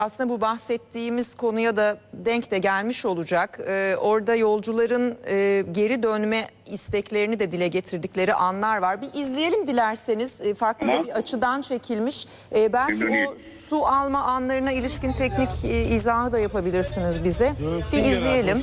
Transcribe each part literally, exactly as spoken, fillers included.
Aslında bu bahsettiğimiz konuya da denk de gelmiş olacak. Ee, orada yolcuların e, geri dönme isteklerini de dile getirdikleri anlar var. Bir izleyelim dilerseniz. E, farklı Tamam. da bir açıdan çekilmiş. E, belki o su alma anlarına ilişkin teknik e, izahı da yapabilirsiniz bize. Bir izleyelim.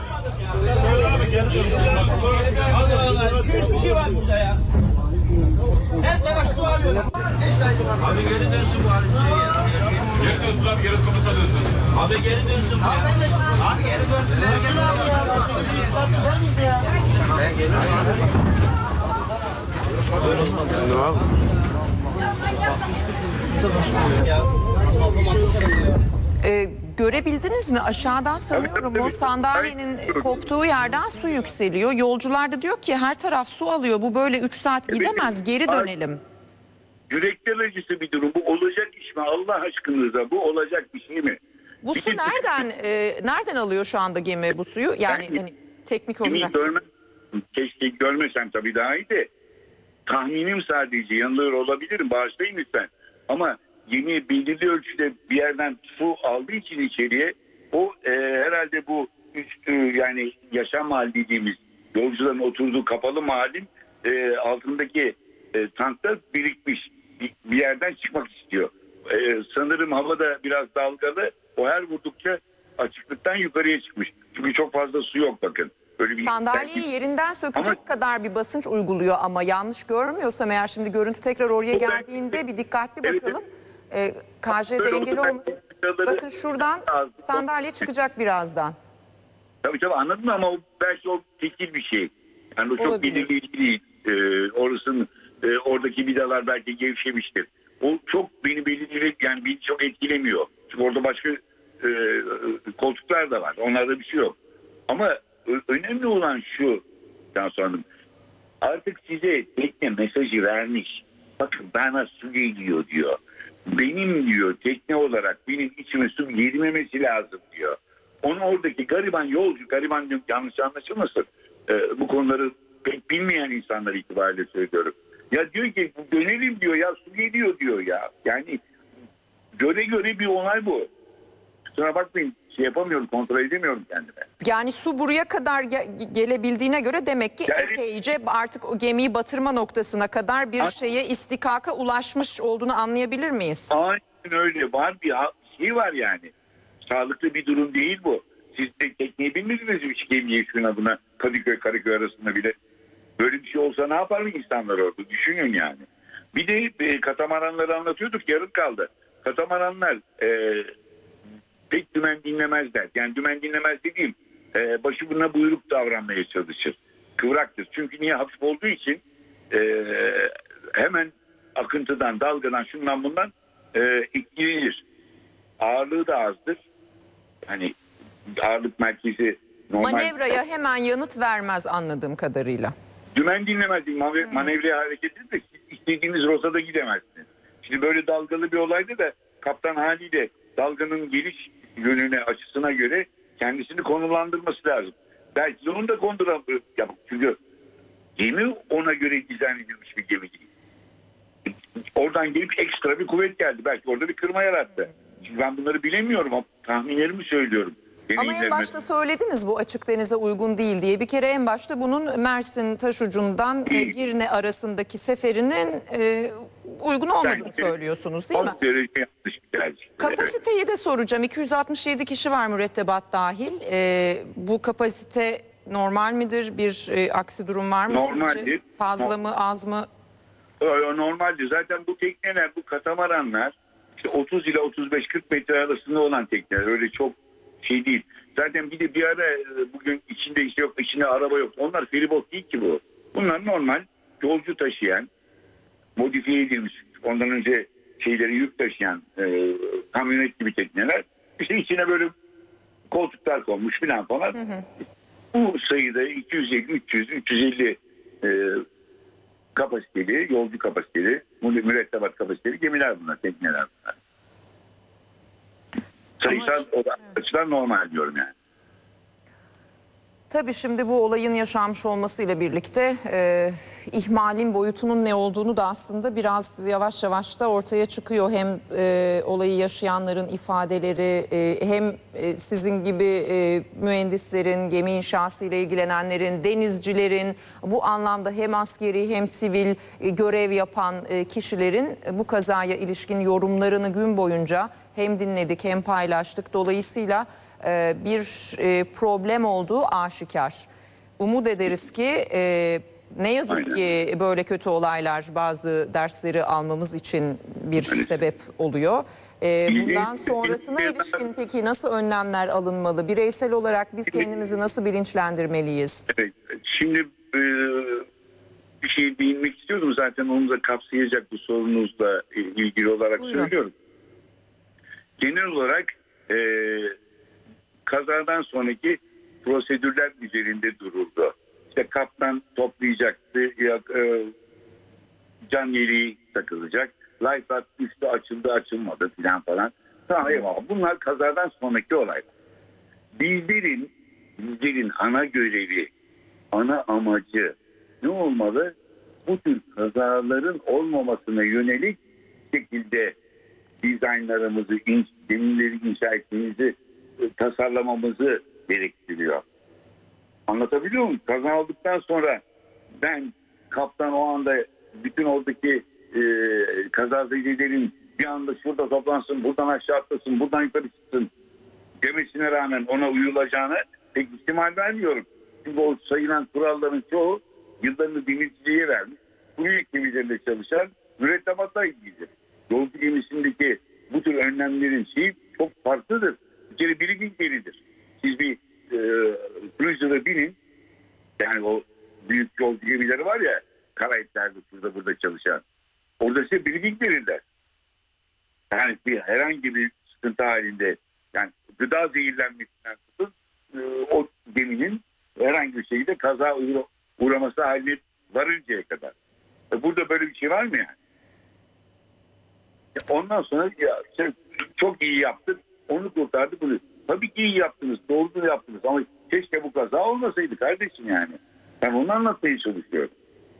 Hiçbir şey var burada ya. Her taraf su alıyor. Abi geri dönsün bu halin şey ya. Geri dönsün abi, geri kapı salıyorsun. Abi geri dönsün bu ya. Abi geri dönsün. Dönsün abi ya. Çok iyi ıslattı der miyiz ya? Ben geliyorum. Böyle olmaz ya. Ne abi? Ee, görebildiniz mi? Aşağıdan sanıyorum o sandalyenin koptuğu yerden su yükseliyor. Yolcular da diyor ki her taraf su alıyor. Bu böyle üç saat gidemez. Geri dönelim. Yürekler acısı bir durum. Bu olacak iş mi? Allah aşkınıza bu olacak bir şey mi? Bu Bir su de- nereden e, nereden alıyor şu anda gemi bu suyu? Yani Ben- hani teknik Gemiyi olarak. görme, keşke görmesem tabii daha iyi de tahminim sadece, yanılıyor olabilirim, bağışlayın lütfen. Ama gemi belirli ölçüde bir yerden su aldığı için içeriye o e, herhalde bu üstü yani yaşam mahalli dediğimiz yolcuların oturduğu kapalı mahallin e, altındaki e, tankta birikmiş bir, bir yerden çıkmak istiyor. E, sanırım havada biraz dalgalı, o her vurdukça açıklıktan yukarıya çıkmış. Çünkü çok fazla su yok bakın. Böyle bir Sandalyeyi yerinden sökecek Ama- kadar bir basınç uyguluyor ama yanlış görmüyorsam eğer şimdi görüntü tekrar oraya Bu geldiğinde belki- bir dikkatli Evet, bakalım. Ee, K J'de Böyle engel oldu, olmasın. belki- Bakın şuradan sandalye çıkacak birazdan. Tabii tabii anladım ama o, belki o tekil bir şey. Yani o çok Olabilir. belirli değil. Ee, orasının, e, oradaki vidalar belki gevşemiştir. O çok beni belirli, yani beni çok etkilemiyor. Çünkü orada başka e, koltuklar da var. Onlarda bir şey yok. Ama ö- önemli olan şu Cansu Hanım. Artık size tekne mesajı vermiş. Bakın bana su geliyor diyor. Benim diyor tekne olarak benim içime su girmemesi lazım diyor. Onu oradaki gariban yolcu, gariban diyorum, yanlış anlaşılmasın. Ee, bu konuları pek bilmeyen insanlar itibariyle söylüyorum. Ya diyor ki dönelim diyor ya, su geliyor diyor ya. Yani göre göre bir olay bu. Kusura bakmayın, şey yapamıyorum, kontrol edemiyorum kendime. Yani su buraya kadar ge- gelebildiğine göre demek ki Yani- epeyce artık o gemiyi batırma noktasına kadar bir A- şeye, istikaka ulaşmış olduğunu anlayabilir miyiz? Aynen öyle, var bir ha- şey var yani. Sağlıklı bir durum değil bu. Siz de tekneyi bilmediniz mi hiç gemiye, şuna buna, Kadıköy Karaköy arasında bile. Böyle bir şey olsa ne yapar mı insanlar orada? Düşünün yani. Bir de e, katamaranları anlatıyorduk, yarım kaldı. Katamaranlar e, pek dümen dinlemezler. Yani dümen dinlemez dediğim e, başı buna buyruk davranmaya çalışır. Kıvraktır. Çünkü niye, hafif olduğu için e, hemen akıntıdan, dalgadan, şundan bundan e, etkilenir. Ağırlığı da azdır. Hani ağırlık merkezi normal. Manevraya hemen yanıt vermez anladığım kadarıyla. Dümen dinlemezdik. Mane- Manevraya hareket edin de siz istediğiniz rotada gidemezsiniz. Şimdi böyle dalgalı bir olayda da kaptan haliyle dalganın geliş yönüne, açısına göre kendisini konumlandırması lazım. Belki de onu da konduramıyor. Çünkü gemi ona göre dizayn edilmiş bir gemi değil. Oradan gelip ekstra bir kuvvet geldi. Belki orada bir kırma yarattı. Şimdi ben bunları bilemiyorum ama tahminlerimi söylüyorum. Ama en Deneyimlerime- başta söylediniz bu açık denize uygun değil diye. Bir kere en başta bunun Mersin Taşucu'ndan e, Girne arasındaki seferinin e, uygun olmadığını Bence söylüyorsunuz değil mi? Çok derece yanlış bir tercih. Evet. Kapasiteyi de soracağım. iki yüz altmış yedi kişi var mürettebat dahil. E, bu kapasite normal midir? Bir e, aksi durum var mı Normaldir. sizce? Fazla No- mı, az mı? O- o Normaldir. Zaten bu tekneler, bu katamaranlar işte otuz ile otuz beş kırk metre arasında olan tekneler. Öyle çok şey değil. Zaten bir de bir ara e, bugün içinde işte yok, içinde araba yok. Onlar feribot değil ki bu. Bunlar normal yolcu taşıyan, modifiye edilmiş, ondan önce şeyleri yük taşıyan e, kamyonet gibi tekneler. İşte içine böyle koltuklar konmuş falan falan. Hı hı. Bu sayıda iki yüz elli, üç yüz, üç yüz elli e, kapasiteli, yolcu kapasiteli, mü- mürettebat kapasiteli gemiler bunlar, tekneler bunlar. Sayısal Ama- açıdan normal diyorum yani. Tabii şimdi bu olayın yaşanmış olmasıyla birlikte e, ihmalin boyutunun ne olduğunu da aslında biraz yavaş yavaş da ortaya çıkıyor. Hem e, olayı yaşayanların ifadeleri e, hem e, sizin gibi e, mühendislerin, gemi inşası ile ilgilenenlerin, denizcilerin, bu anlamda hem askeri hem sivil e, görev yapan e, kişilerin e, bu kazaya ilişkin yorumlarını gün boyunca hem dinledik hem paylaştık. Dolayısıyla bir problem olduğu aşikar. Umut ederiz ki ne yazık Aynen. ki böyle kötü olaylar bazı dersleri almamız için bir sebep oluyor. Bundan sonrasına ilişkin peki nasıl önlemler alınmalı? Bireysel olarak biz kendimizi nasıl bilinçlendirmeliyiz? Evet, şimdi e, bir şey değinmek istiyordum, zaten onu da kapsayacak bu sorunuzla ilgili olarak Buyurun. söylüyorum. Genel olarak e, kazadan sonraki prosedürler üzerinde duruldu. İşte kaptan toplayacaktı, ya, e, can yeleği takılacak, lifeguard üstü açıldı açılmadı filan falan. Tamam, eyvallah. Bunlar kazadan sonraki olaylar. Bizlerin, bizlerin ana görevi, ana amacı ne olmalı? Bu tür kazaların olmamasına yönelik şekilde dizaynlarımızı, inş, gemileri inşa etmemizi, tasarlamamızı gerektiriyor. Anlatabiliyor muyum? Kaza olduktan sonra ben kaptan o anda bütün oradaki e, kazazedelerin bir anda şurada toplansın, buradan aşağı atlasın, buradan yukarı çıksın demesine rağmen ona uyulacağını pek ihtimal vermiyorum. Çünkü o sayılan kuralların çoğu yıllarını denizciliğe vermiş. Kuru gemilerinde çalışan mürettebatla ilgilidir. Yolcu gemisindeki bu tür önlemlerin şeyi çok farklıdır. Bir kere biri geridir. Siz bir e, cruiser'a binin, yani o büyük yolcu gemileri var ya, Karayipler'de şurada burada çalışan. Orada size briefing verirler. Yani bir herhangi bir sıkıntı halinde, yani gıda zehirlenmesinden tutun e, o geminin herhangi bir şekilde kaza uğra uğraması haline varıncaya kadar. E, burada böyle bir şey var mı yani? Ondan sonra ya işte çok iyi yaptık, onu kurtardık bunu. Tabii ki iyi yaptınız, doğru yaptınız ama keşke bu kaza olmasaydı kardeşim yani. Ben onu anlatmaya çalışıyorum.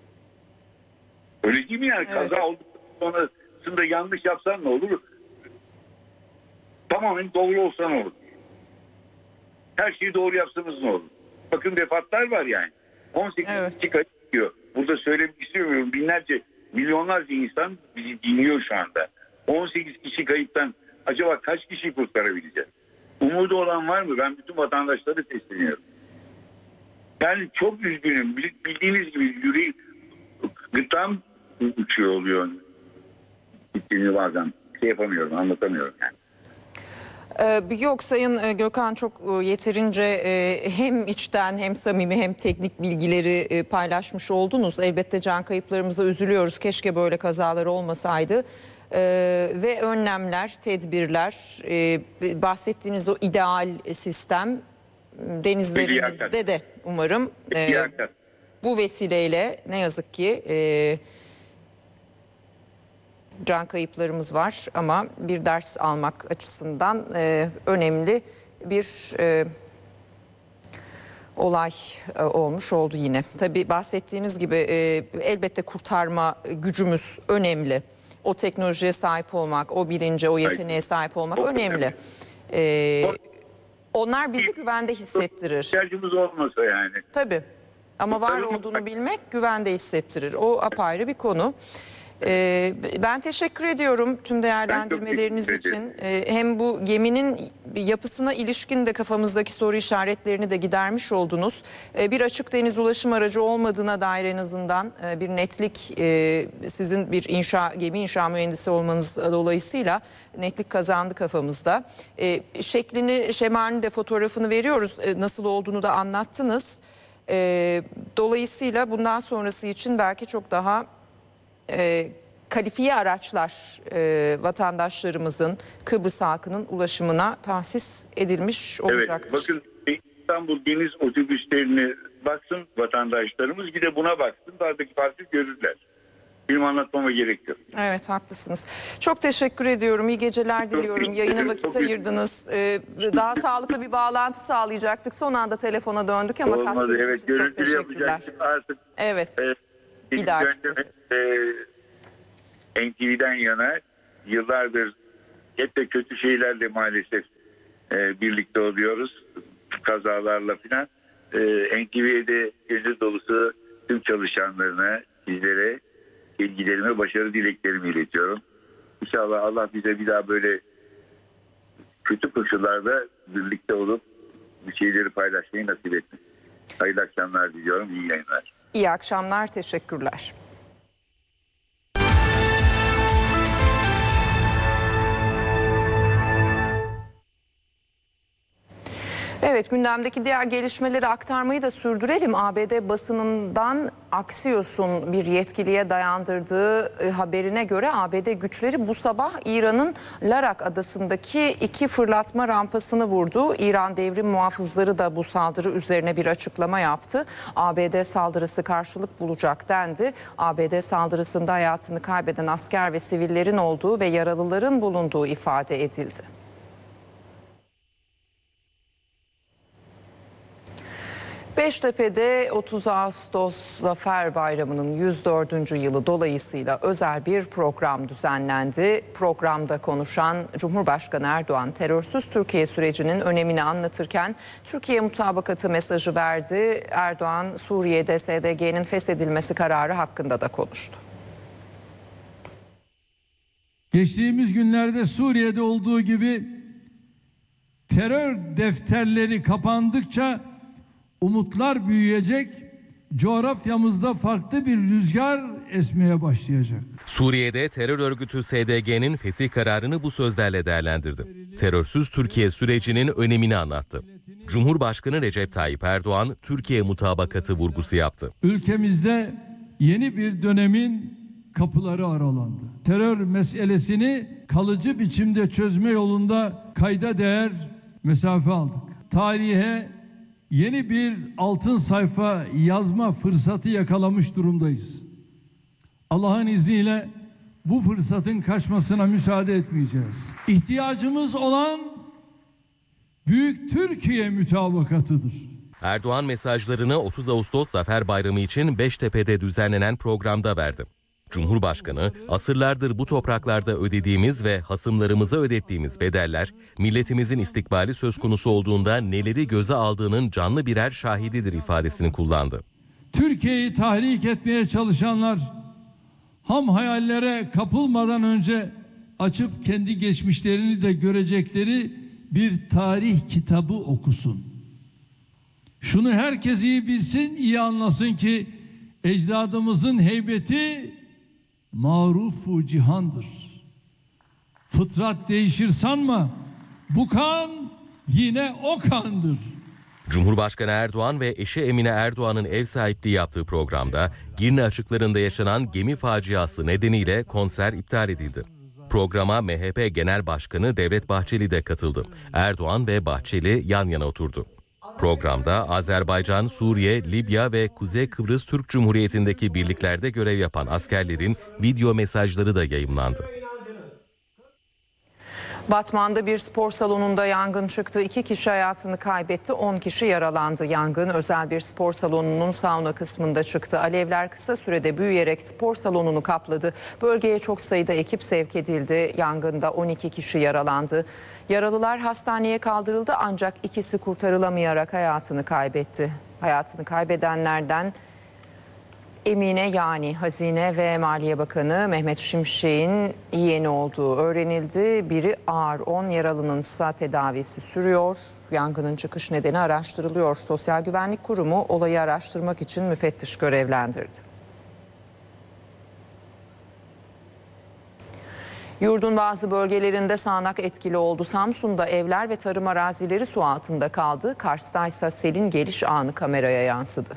Öyle değil mi yani? Evet. Kaza olduktan sonrasında yanlış yapsan ne olur? Tamamen doğru olsa ne olur? Her şeyi doğru yapsanız ne olur? Bakın vefatlar var yani. on sekiz Evet. kişi kayıp diyor. Burada söylemek istemiyorum. Binlerce, milyonlarca insan bizi dinliyor şu anda. on sekiz kişi kayıptan acaba kaç kişi kurtarabileceğiz? Umudu olan var mı? Ben bütün vatandaşları sesleniyorum. Yani çok üzgünüm. Bildiğiniz gibi yüreğim, gırtlağım uçuyor oluyor. Gittiğini bazen şey yapamıyorum, anlatamıyorum yani. Ee, Yok Sayın Gökhan, çok yeterince hem içten hem samimi hem teknik bilgileri paylaşmış oldunuz. Elbette can kayıplarımıza üzülüyoruz. Keşke böyle kazalar olmasaydı. Ee, ve önlemler, tedbirler, e, bahsettiğiniz o ideal sistem denizlerimizde de umarım e, bu vesileyle ne yazık ki e, can kayıplarımız var ama bir ders almak açısından e, önemli bir e, olay e, olmuş oldu yine. Tabii bahsettiğiniz gibi e, elbette kurtarma gücümüz önemli. O teknolojiye sahip olmak, o bilince, o yeteneğe sahip olmak Çok önemli. E, onlar bizi güvende hissettirir. İhtiyacımız olmasa yani. Tabii. Ama var olduğunu bilmek güvende hissettirir. O apayrı bir konu. Ee, ben teşekkür ediyorum tüm değerlendirmeleriniz teşekkür için. Ee, hem bu geminin yapısına ilişkin de kafamızdaki soru işaretlerini de gidermiş oldunuz. Ee, bir açık deniz ulaşım aracı olmadığına dair en azından e, bir netlik, e, sizin bir inşa gemi inşa mühendisi olmanız dolayısıyla netlik kazandı kafamızda. E, şeklini, şemalini de fotoğrafını veriyoruz. E, nasıl olduğunu da anlattınız. E, dolayısıyla bundan sonrası için belki çok daha E, kalifiye araçlar e, vatandaşlarımızın, Kıbrıs halkının ulaşımına tahsis edilmiş olacaktır. Evet, bakın İstanbul deniz otobüslerine baksın vatandaşlarımız, bir de buna baksın, dağdaki farkı görürler. Benim anlatmama gerek yok. Evet, haklısınız. Çok teşekkür ediyorum. İyi geceler diliyorum. Yayına vakit ayırdınız. Ee, daha sağlıklı bir bağlantı sağlayacaktık. Son anda telefona döndük ama Olmadı. katkınız Evet, için çok görüntülü teşekkürler. yapacaktım artık. Evet. E, Bir benim dahakisi. gönlüm, e, N T V'den yana yıllardır hep de kötü şeylerle maalesef e, birlikte oluyoruz. Kazalarla filan. E, N T V'ye de gönül dolusu tüm çalışanlarına, sizlere sevgilerimi, başarı dileklerimi iletiyorum. İnşallah Allah bize bir daha böyle kötü koşullarda birlikte olup bir şeyleri paylaşmayı nasip etsin. Hayırlı akşamlar diliyorum. İyi yayınlar. İyi akşamlar. Teşekkürler. Evet, gündemdeki diğer gelişmeleri aktarmayı da sürdürelim. A B D basınından Axios'un bir yetkiliye dayandırdığı e, haberine göre A B D güçleri bu sabah İran'ın Larak adasındaki iki fırlatma rampasını vurdu. İran devrim muhafızları da bu saldırı üzerine bir açıklama yaptı. A B D saldırısı karşılık bulacak dendi. A B D saldırısında hayatını kaybeden asker ve sivillerin olduğu ve yaralıların bulunduğu ifade edildi. Beştepe'de otuz Ağustos Zafer Bayramı'nın yüz dördüncü yılı dolayısıyla özel bir program düzenlendi. Programda konuşan Cumhurbaşkanı Erdoğan terörsüz Türkiye sürecinin önemini anlatırken Türkiye mutabakatı mesajı verdi. Erdoğan Suriye'de S D G'nin feshedilmesi kararı hakkında da konuştu. Geçtiğimiz günlerde Suriye'de olduğu gibi terör defterleri kapandıkça umutlar büyüyecek, coğrafyamızda farklı bir rüzgar esmeye başlayacak. Suriye'de terör örgütü S D G'nin fesih kararını bu sözlerle değerlendirdi. Terörsüz Türkiye sürecinin önemini anlattı. Cumhurbaşkanı Recep Tayyip Erdoğan, Türkiye mutabakatı vurgusu yaptı. Ülkemizde yeni bir dönemin kapıları aralandı. Terör meselesini kalıcı biçimde çözme yolunda kayda değer mesafe aldık. Tarihe yeni bir altın sayfa yazma fırsatı yakalamış durumdayız. Allah'ın izniyle bu fırsatın kaçmasına müsaade etmeyeceğiz. İhtiyacımız olan Büyük Türkiye mütabakatıdır. Erdoğan mesajlarını otuz Ağustos Zafer Bayramı için Beştepe'de düzenlenen programda verdi. Cumhurbaşkanı, asırlardır bu topraklarda ödediğimiz ve hasımlarımıza ödettiğimiz bedeller, milletimizin istikbali söz konusu olduğunda neleri göze aldığının canlı birer şahididir ifadesini kullandı. Türkiye'yi tahrik etmeye çalışanlar, ham hayallere kapılmadan önce açıp kendi geçmişlerini de görecekleri bir tarih kitabı okusun. Şunu herkes iyi bilsin, iyi anlasın ki ecdadımızın heybeti marufu cihandır. Fıtrat değişir sanma, bu kan yine o kandır. Cumhurbaşkanı Erdoğan ve eşi Emine Erdoğan'ın ev sahipliği yaptığı programda Girne açıklarında yaşanan gemi faciası nedeniyle konser iptal edildi. Programa M H P Genel Başkanı Devlet Bahçeli de katıldı. Erdoğan ve Bahçeli yan yana oturdu. Programda Azerbaycan, Suriye, Libya ve Kuzey Kıbrıs Türk Cumhuriyeti'ndeki birliklerde görev yapan askerlerin video mesajları da yayımlandı. Batman'da bir spor salonunda yangın çıktı. İki kişi hayatını kaybetti, on kişi yaralandı. Yangın özel bir spor salonunun sauna kısmında çıktı. Alevler kısa sürede büyüyerek spor salonunu kapladı. Bölgeye çok sayıda ekip sevk edildi. Yangında on iki kişi yaralandı. Yaralılar hastaneye kaldırıldı ancak ikisi kurtarılamayarak hayatını kaybetti. Hayatını kaybedenlerden Emine yani Hazine ve Maliye Bakanı Mehmet Şimşek'in yeğeni olduğu öğrenildi. Biri ağır, on yaralının ise tedavisi sürüyor. Yangının çıkış nedeni araştırılıyor. Sosyal Güvenlik Kurumu olayı araştırmak için müfettiş görevlendirdi. Yurdun bazı bölgelerinde sağanak etkili oldu. Samsun'da evler ve tarım arazileri su altında kaldı. Kars'ta ise selin geliş anı kameraya yansıdı.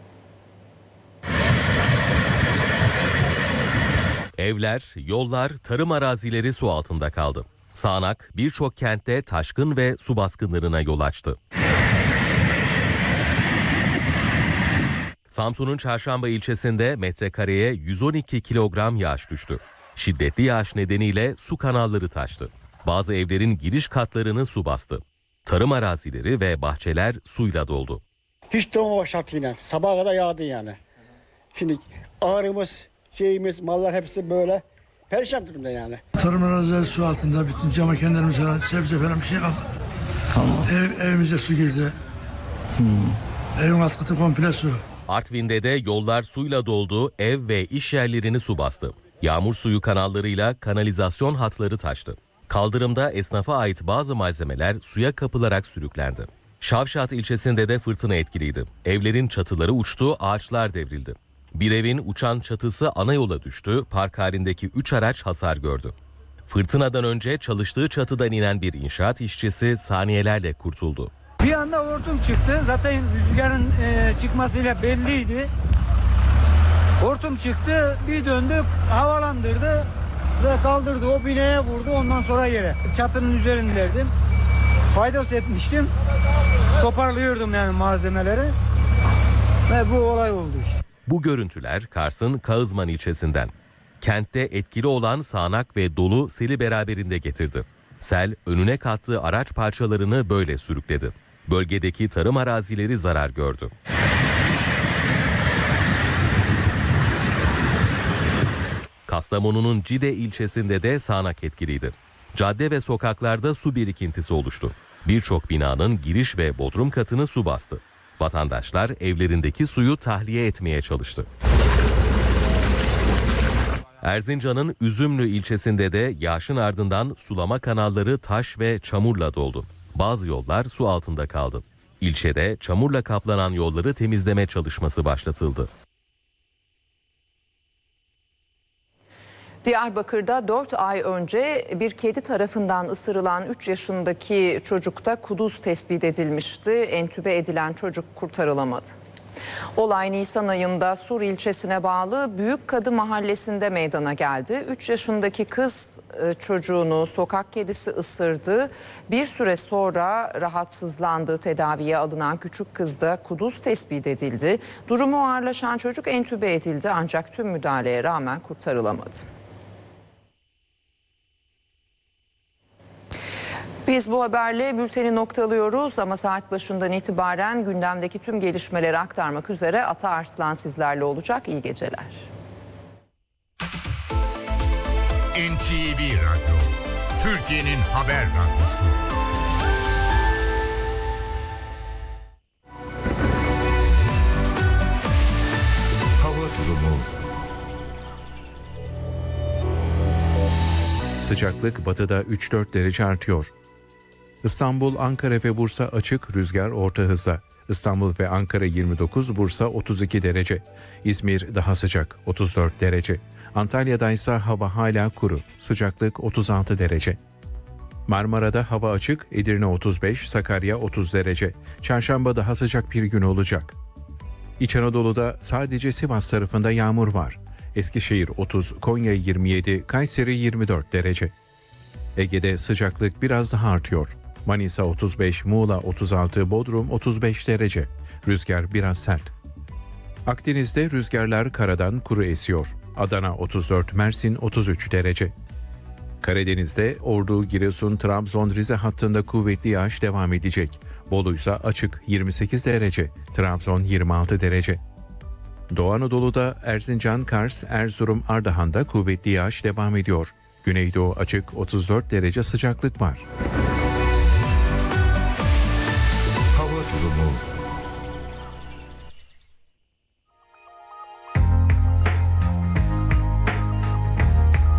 Evler, yollar, tarım arazileri su altında kaldı. Sağanak birçok kentte taşkın ve su baskınlarına yol açtı. Samsun'un Çarşamba ilçesinde metrekareye yüz on iki kilogram yağış düştü. Şiddetli yağış nedeniyle su kanalları taştı. Bazı evlerin giriş katlarını su bastı. Tarım arazileri ve bahçeler suyla doldu. Hiç durmamak şartıyla sabaha kadar yağdı yani. Şimdi ağrımız, şeyimiz, mallar hepsi böyle perişan durumda yani. Tarım arazileri su altında, bütün cam kenarımız falan, sebze falan bir şey kalmadı. Tamam. Ev, evimize su girdi. Hmm. Evin alt katı komple su. Artvin'de de yollar suyla doldu, ev ve iş yerlerini su bastı. Yağmur suyu kanallarıyla kanalizasyon hatları taştı. Kaldırımda esnafa ait bazı malzemeler suya kapılarak sürüklendi. Şavşat ilçesinde de fırtına etkiliydi. Evlerin çatıları uçtu, ağaçlar devrildi. Bir evin uçan çatısı ana yola düştü, park halindeki üç araç hasar gördü. Fırtınadan önce çalıştığı çatıdan inen bir inşaat işçisi saniyelerle kurtuldu. Bir anda hortum çıktı. Zaten rüzgarın e, çıkmasıyla belliydi. Hortum çıktı, bir döndük, havalandırdı ve kaldırdı. O binaya vurdu, ondan sonra yere. Çatının üzerindeydim. Faydos etmiştim. Toparlıyordum yani malzemeleri. Ve bu olay oldu işte. Bu görüntüler Kars'ın Kağızman ilçesinden. Kentte etkili olan sağanak ve dolu seli beraberinde getirdi. Sel önüne kattığı araç parçalarını böyle sürükledi. Bölgedeki tarım arazileri zarar gördü. Kastamonu'nun Cide ilçesinde de sağanak etkiliydi. Cadde ve sokaklarda su birikintisi oluştu. Birçok binanın giriş ve bodrum katını su bastı. Vatandaşlar evlerindeki suyu tahliye etmeye çalıştı. Erzincan'ın Üzümlü ilçesinde de yağışın ardından sulama kanalları taş ve çamurla doldu. Bazı yollar su altında kaldı. İlçede çamurla kaplanan yolları temizleme çalışması başlatıldı. Diyarbakır'da dört ay önce bir kedi tarafından ısırılan üç yaşındaki çocukta kuduz tespit edilmişti. Entübe edilen çocuk kurtarılamadı. Olay Nisan ayında Sur ilçesine bağlı Büyükkadı mahallesinde meydana geldi. üç yaşındaki kız çocuğunu sokak kedisi ısırdı. Bir süre sonra rahatsızlandı. Tedaviye alınan küçük kızda kuduz tespit edildi. Durumu ağırlaşan çocuk entübe edildi ancak tüm müdahaleye rağmen kurtarılamadı. Biz bu haberle bülteni noktalıyoruz ama saat başından itibaren gündemdeki tüm gelişmeleri aktarmak üzere Ata Arslan sizlerle olacak. İyi geceler. N T V Radyo, Türkiye'nin haber radyosu. Hava durumu. Sıcaklık batıda üç dört derece artıyor. İstanbul, Ankara ve Bursa açık, rüzgar orta hızla. İstanbul ve Ankara yirmi dokuz, Bursa otuz iki derece. İzmir daha sıcak, otuz dört derece. Antalya'da ise hava hala kuru, sıcaklık otuz altı derece. Marmara'da hava açık, Edirne otuz beş, Sakarya otuz derece. Çarşamba daha sıcak bir gün olacak. İç Anadolu'da sadece Sivas tarafında yağmur var. Eskişehir otuz, Konya yirmi yedi, Kayseri yirmi dört derece. Ege'de sıcaklık biraz daha artıyor. Manisa otuz beş, Muğla otuz altı, Bodrum otuz beş derece. Rüzgar biraz sert. Akdeniz'de rüzgarlar karadan kuru esiyor. Adana otuz dört, Mersin otuz üç derece. Karadeniz'de Ordu, Giresun, Trabzon, Rize hattında kuvvetli yağış devam edecek. Bolu ise açık, yirmi sekiz derece. Trabzon yirmi altı derece. Doğu Anadolu'da Erzincan, Kars, Erzurum, Ardahan'da kuvvetli yağış devam ediyor. Güneydoğu açık, otuz dört derece sıcaklık var. Hava durumu.